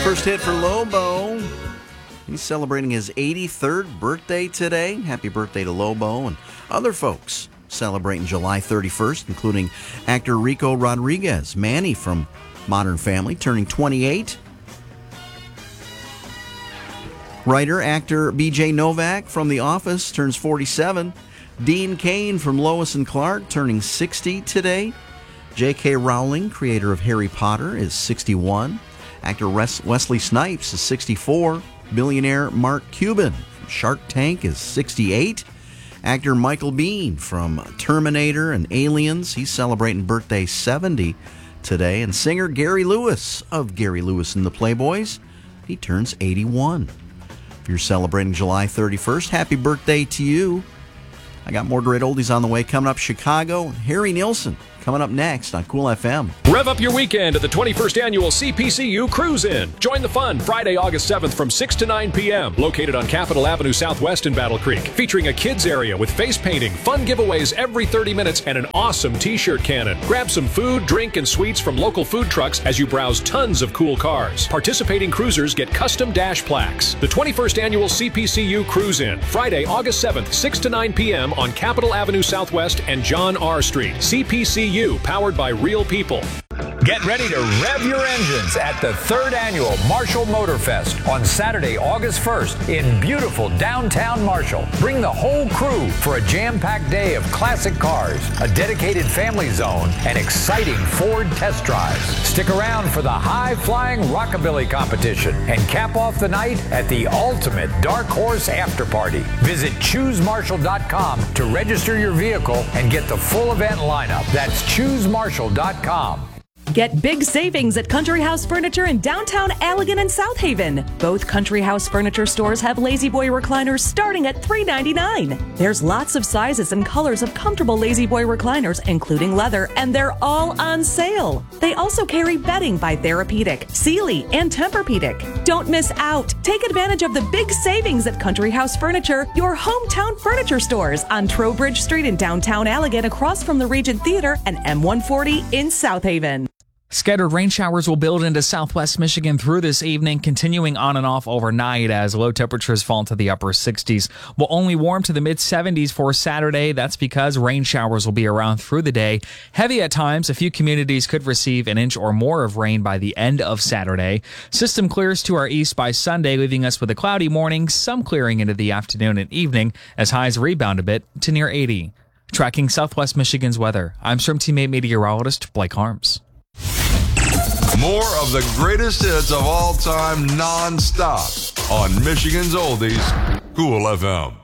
First hit for Lobo. He's celebrating his 83rd birthday today. Happy birthday to Lobo and other folks celebrating July 31st, including actor Rico Rodriguez, Manny from Modern Family, turning 28. Writer, actor B.J. Novak from The Office turns 47. Dean Cain from Lois and Clark turning 60 today. J.K. Rowling, creator of Harry Potter, is 61. Actor Wesley Snipes is 64. Billionaire Mark Cuban from Shark Tank is 68. Actor Michael Biehn from Terminator and Aliens, he's celebrating birthday 70 today. And singer Gary Lewis of Gary Lewis and the Playboys, he turns 81. If you're celebrating July 31st, happy birthday to you. I got more great oldies on the way. Coming up, Chicago, Harry Nilsson coming up next on Cool FM. Rev up your weekend at the 21st Annual CPCU Cruise-In. Join the fun Friday, August 7th from 6 to 9 p.m. Located on Capitol Avenue Southwest in Battle Creek. Featuring a kids area with face painting, fun giveaways every 30 minutes, and an awesome t-shirt cannon. Grab some food, drink, and sweets from local food trucks as you browse tons of cool cars. Participating cruisers get custom dash plaques. The 21st Annual CPCU Cruise-In. Friday, August 7th, 6 to 9 p.m. on Capitol Avenue Southwest and John R. Street. CPCU, powered by real people. Get ready to rev your engines at the 3rd Annual Marshall Motor Fest on Saturday, August 1st in beautiful downtown Marshall. Bring the whole crew for a jam-packed day of classic cars, a dedicated family zone, and exciting Ford test drives. Stick around for the high-flying rockabilly competition and cap off the night at the ultimate Dark Horse After Party. Visit ChooseMarshall.com to register your vehicle and get the full event lineup. That's ChooseMarshall.com. Get big savings at Country House Furniture in downtown Allegan and South Haven. Both Country House Furniture stores have Lazy Boy recliners starting at $3.99. There's lots of sizes and colors of comfortable Lazy Boy recliners, including leather, and they're all on sale. They also carry bedding by Therapeutic, Sealy, and Tempur-Pedic. Don't miss out. Take advantage of the big savings at Country House Furniture, your hometown furniture stores on Trowbridge Street in downtown Allegan, across from the Regent Theater, and M140 in South Haven. Scattered rain showers will build into southwest Michigan through this evening, continuing on and off overnight as low temperatures fall into the upper 60s. Will only warm to the mid-70s for Saturday. That's because rain showers will be around through the day. Heavy at times, a few communities could receive an inch or more of rain by the end of Saturday. System clears to our east by Sunday, leaving us with a cloudy morning, some clearing into the afternoon and evening as highs rebound a bit to near 80. Tracking southwest Michigan's weather, I'm Stream Teammate meteorologist Blake Harms. More of the greatest hits of all time non-stop on Michigan's Oldies, Cool FM.